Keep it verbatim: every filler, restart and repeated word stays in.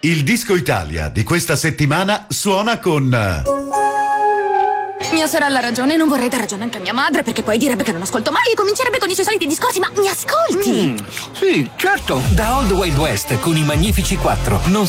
Il Disco Italia di questa settimana suona con... Mia sorella ha ragione, non vorrei dar ragione anche a mia madre, perché poi direbbe che non ascolto mai e comincerebbe con i suoi soliti discorsi, ma mi ascolti? Mm, sì, certo. Da Old Wild West con i Magnifici quattro. Non